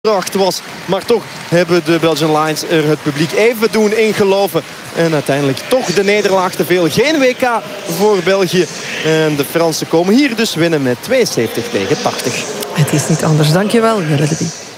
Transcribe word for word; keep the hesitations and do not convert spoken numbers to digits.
kracht was. Maar toch hebben de Belgian Lions er het publiek even doen ingeloven. En uiteindelijk toch de nederlaag te veel. Geen W K voor België. En de Fransen komen hier dus winnen met tweeënzeventig tegen tachtig. Het is niet anders. Dankjewel, Jelle de Wie.